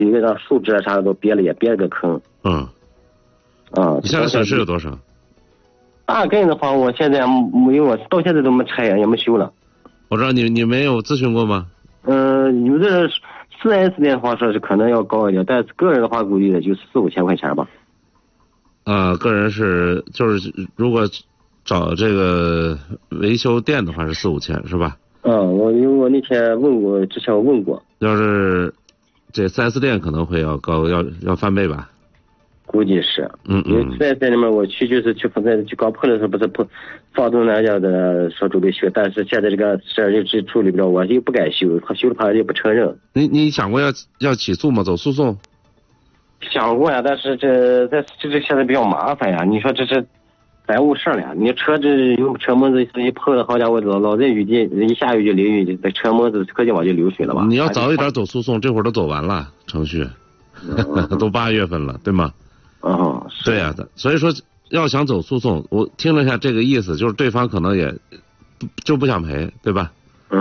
一个树枝啊啥的都憋了，也憋了个坑。 你现在损失有多少？ 大概的话，我现在没有，到现在都没拆也没修了。 我知道你没有咨询过吗？ 有的4S店的话说是可能要高一点，但是个人的话估计也就4-5千块钱吧。 个人就是如果找这个维修店的话是4-5千是吧？ 我那天问过，之前我问过。要是这4S店可能会要高，要翻倍吧？ 估计是。因为4S店里面我去就是去搞破的时候，不是房东那家的说准备修，但是现在这个事儿就处理不了，我又不敢修，他修了怕又不承认。 你想过要起诉吗？走诉讼？ 想过呀，但是这现在比较麻烦呀。你说这是耽误事儿了。你车这有车模子一碰了，好家伙，老在雨季一下雨就淋雨，这车模子可就往就流水了吧？ 你要早一点走诉讼，这会儿都走完了程序，都8月份了，对吗？对呀所以说要想走诉讼，我听了一下这个意思，就是对方可能也就不想赔，对吧？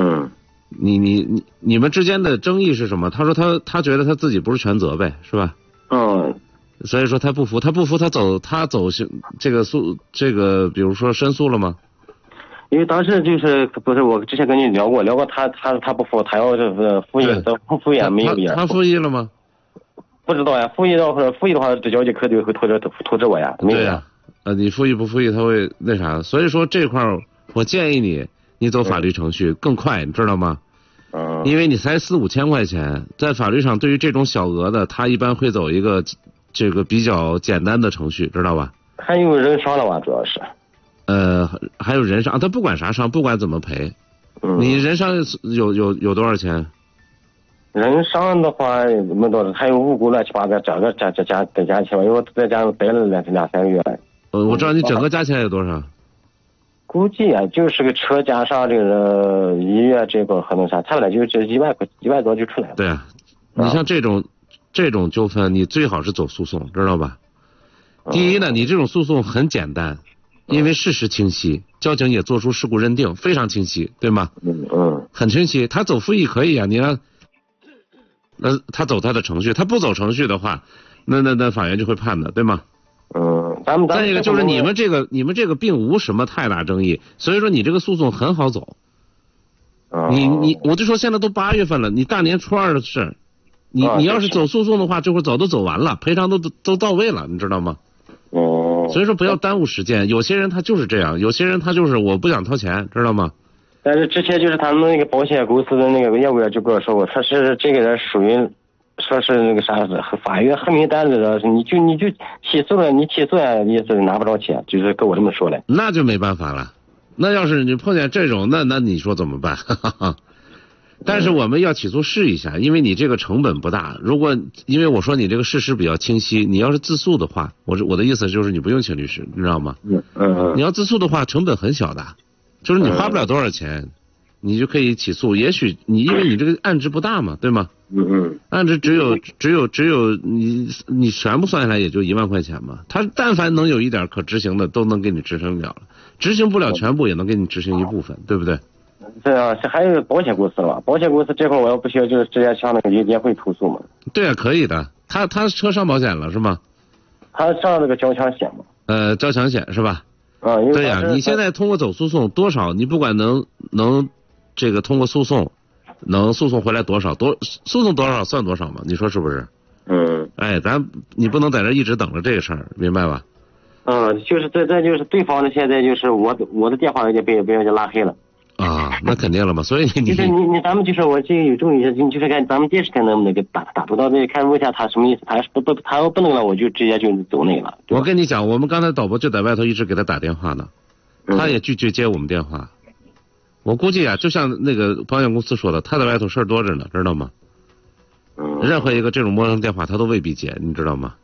你们之间的争议是什么？他说他觉得他自己不是全责呗，是吧？所以说他不服，他走这个比如说申诉了吗？ 因为当时就是不是我之前跟你聊过他不服，他要是复议，不复议没有呀。 他复议了吗？ 不知道呀，复议的话，这交警科就会通知我呀。 对呀，你复议不复议，他会那啥。所以说这块儿，我建议你走法律程序更快，你知道吗？因为你才4-5千块钱，在法律上对于这种小额的，他一般会走一个这个比较简单的程序，知道吧？ 还有人伤了吧，主要是。 还有人伤，他不管啥伤，不管怎么赔。你人伤有多少钱？ 人伤的话没多少，还有无辜乱七八糟，整个加起来，因为我在家待了2-3个月。 我知道你整个加起来有多少？ 估计啊，就是个车加上这个医院这个和那啥，差不多就这1万多就出来了。 对啊，你像这种纠纷，你最好是走诉讼，知道吧？第一呢，你这种诉讼很简单，因为事实清晰，交警也做出事故认定，非常清晰，对吗？很清晰。他走复议可以啊，你让他走他的程序，他不走程序的话，那法院就会判的，对吗？再一个就是你们这个并无什么太大争议，所以说你这个诉讼很好走。我就说现在都8月份了，你大年初2的事，你要是走诉讼的话，这会儿早都走完了，赔偿都到位了，你知道吗？所以说不要耽误时间。有些人他就是这样，有些人他就是我不想掏钱，知道吗？ 但是之前就是他们那个保险公司的那个业务员就跟我说过，他是这个人属于说是那个啥法院黑名单的，你就起诉了，你起诉呀也是拿不着钱，就是跟我这么说的。 那就没办法了。那要是你碰见这种，那你说怎么办？但是我们要起诉试一下，因为你这个成本不大。因为我说你这个事实比较清晰，你要是自诉的话，我的意思就是你不用请律师，你知道吗？你要自诉的话，成本很小的，就是你花不了多少钱，你就可以起诉。也许因为你这个案值不大嘛，对吗？案值只有你全部算下来也就1万块钱嘛。他但凡能有一点可执行的，都能给你执行了，执行不了全部也能给你执行一部分，对不对？ 对啊，还有保险公司了，保险公司这块我要不需要就是直接向那个也会投诉嘛。对啊，可以的。他车上保险了是吗？ 他上那个交强险嘛。 交强险是吧？对呀，你现在通过走诉讼多少，你不管能这个通过诉讼能诉讼回来多少，诉讼多少算多少嘛？你说是不是？你不能在这一直等着这个事儿，明白吧？ 就是这就是对方的现在就是我的电话也被人家拉黑了。 那肯定了嘛，所以就是咱们就是我这个有重意，就是看咱们电视台能不能给打不到这，看问一下他什么意思，他要不能了，我就直接就走那个了。 我跟你讲，我们刚才导播就在外头一直给他打电话呢，他也拒绝接我们电话。我估计啊，就像那个保险公司说的，他在外头事儿多着呢，知道吗？任何一个这种陌生电话他都未必接，你知道吗？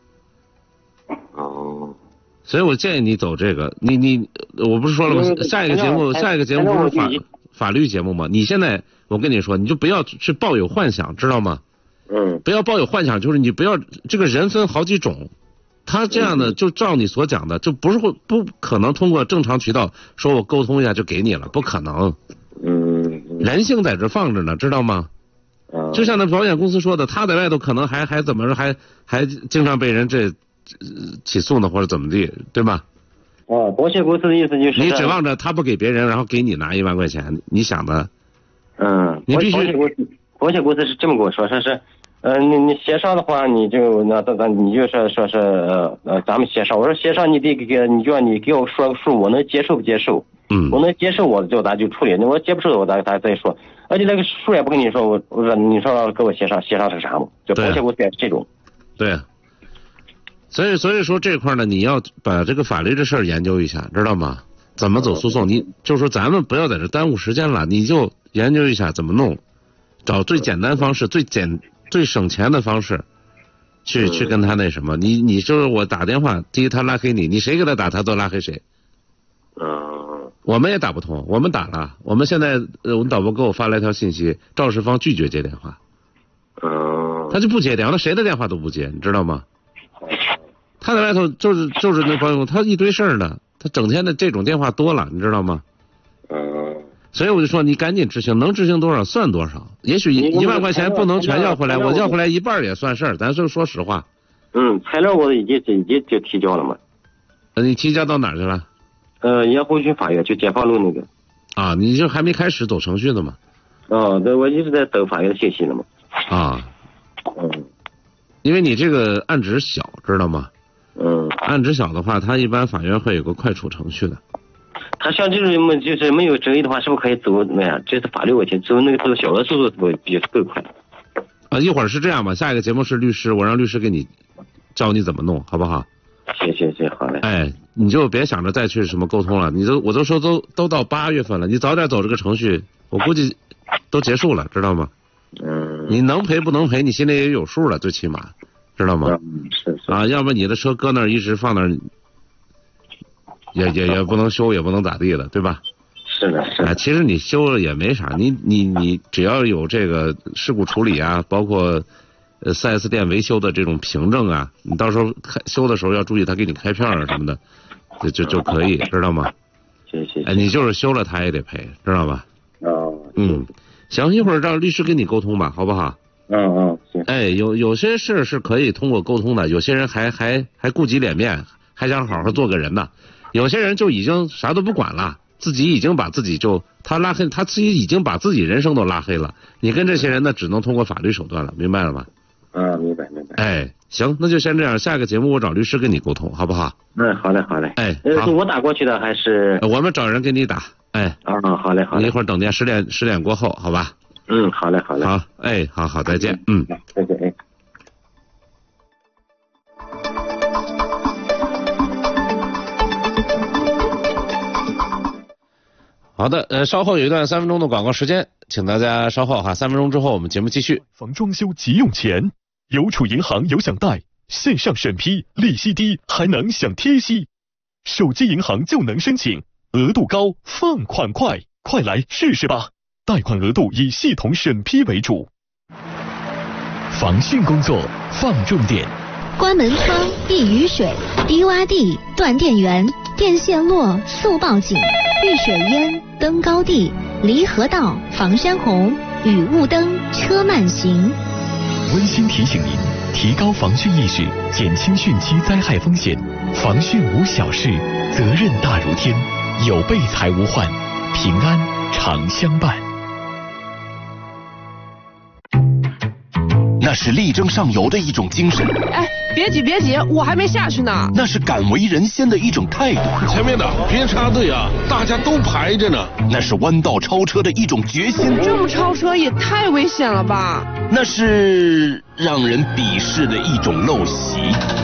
所以我建议你走这个，我不是说了吗？下一个节目不是法律节目吗？你现在我跟你说，你就不要去抱有幻想，知道吗？不要抱有幻想，就是你不要这个人分好几种，他这样的就照你所讲的，就不可能通过正常渠道说我沟通一下就给你了，不可能。人性在这放着呢，知道吗？ 就像那保险公司说的，他在外头可能还怎么着，还经常被人起诉呢，或者怎么地，对吧？ 保险公司的意思就是你指望着他不给别人，然后给你拿1万块钱，你想的？ 你必须保险公司是这么跟我说，说是你协商的话，你就你就说是咱们协商。我说协商你得你给我说个数，我能接受不接受？我能接受我就咱就处理，我接不受我咱再说。而且那个数也不跟你说，我说你说跟我协商是啥嘛？就保险公司也是这种。 对。所以说这块呢，你要把这个法律的事儿研究一下，知道吗？怎么走诉讼？你就说咱们不要在这耽误时间了，你就研究一下怎么弄，找最简单方式、最省钱的方式，去跟他那什么。你就是我打电话，第一他拉黑你，你谁给他打他都拉黑谁。我们也打不通，我们打了，我们现在我们导播给我发来一条信息，肇事方拒绝接电话。他就不接电话，他谁的电话都不接，你知道吗？他在外头就是那朋友，他一堆事儿呢，他整天的这种电话多了，你知道吗？所以我就说你赶紧执行，能执行多少算多少。也许1万块钱不能全要回来，我要回来一半也算事儿，咱就说实话。 材料我已经就提交了嘛。 你提交到哪儿去了？ 延湖区法院，就解放路那个。 你就还没开始走程序呢嘛？ 对，我一直在等法院的信息呢嘛。 因为你这个案值小，知道吗？案值小的话，他一般法院会有个快处程序的。 他像这种就是没有争议的话，是不是可以走那样？这是法律问题，走那个小额诉讼比更快。 一会儿是这样吧，下一个节目是律师，我让律师给你教你怎么弄，好不好？ 行，好嘞。 你就别想着再去什么沟通了，我都说都到8月份了，你早点走这个程序，我估计都结束了，知道吗？你能赔不能赔，你心里也有数了，最起码，知道吗？ 是。 要不你的车搁那儿一直放那儿，也不能修，也不能咋地的，对吧？ 是的。 其实你修了也没啥，你只要有这个事故处理啊，包括4S 店维修的这种凭证啊，你到时候修的时候要注意他给你开片啊什么的，就可以，知道吗？ 行。 你就是修了他也得赔，知道吧？行，一会儿让律师跟你沟通吧，好不好？行。有些事是可以通过沟通的，有些人还顾及脸面，还想好好做个人呢。有些人就已经啥都不管了，自己已经把自己他拉黑，他自己已经把自己人生都拉黑了。你跟这些人呢，只能通过法律手段了，明白了吗？ 明白。 行，那就先这样，下个节目我找律师跟你沟通，好不好？ 好嘞。 好。 我打过去的还是？ 我们找人给你打。 好嘞。 你一会儿等10点过后，好吧？ 好嘞。 好，再见。 再见。 好的，稍后有一段3分钟的广告时间，请大家稍后哈，3分钟之后我们节目继续。 房装修急用钱，邮储银行有享贷，线上审批，利息低，还能享贴息，手机银行就能申请，额度高，放款快，快来试试吧！贷款额度以系统审批为主。防汛工作放重点： 关门窗、避雨水、低洼地、断电源、电线落速报警、遇水淹、登高地、离合道、防山洪、雨雾灯、车慢行。 温馨提醒您，提高防汛意识，减轻汛期灾害风险。防汛无小事，责任大如天。有备才无患，平安常相伴。 那是力争上游的一种精神。 别急，我还没下去呢。 那是敢为人先的一种态度。 前面的别插队啊，大家都排着呢。 那是弯道超车的一种决心。 这么超车也太危险了吧？ 那是让人鄙视的一种陋习。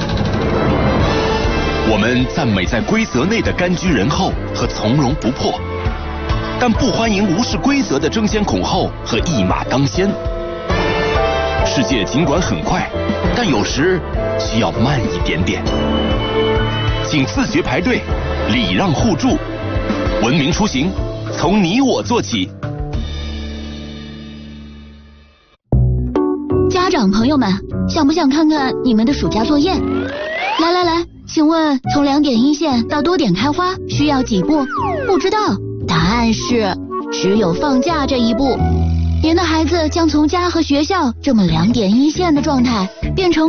我们赞美在规则内的甘居人后和从容不迫，但不欢迎无视规则的争先恐后和一马当先。世界尽管很快，但有时需要慢一点点。请自觉排队，礼让互助，文明出行，从你我做起。 家长朋友们，想不想看看你们的暑假作业？来，请问从2点一线到多点开花需要几步？不知道，答案是只有放假这一步。 您的孩子将从家和学校这么2点一线的状态，变成